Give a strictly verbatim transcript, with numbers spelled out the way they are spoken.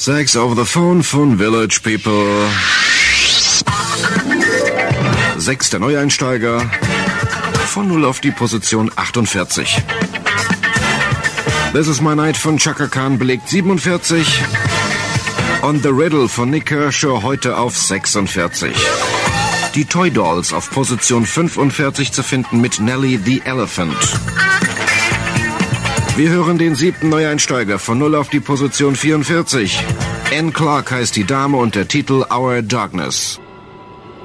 Sex over the Phone von Village People. Sechster Neueinsteiger. Von null auf die Position achtundvierzig. This Is My Night von Chaka Khan belegt siebenundvierzig. On the Riddle von Nick Kershaw heute auf sechsundvierzig. Die Toy Dolls auf Position fünfundvierzig zu finden mit Nelly the Elephant. Wir hören den siebten Neueinsteiger von null auf die Position vierundvierzig. Anne Clark heißt die Dame und der Titel Our Darkness.